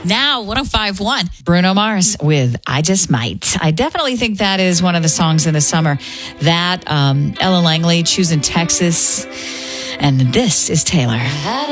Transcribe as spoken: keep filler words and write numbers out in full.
Now, one oh five point one, Bruno Mars with I Just Might. I definitely think that is one of the songs in the summer. That, um, Ella Langley, Choosing Texas. And this is Taylor.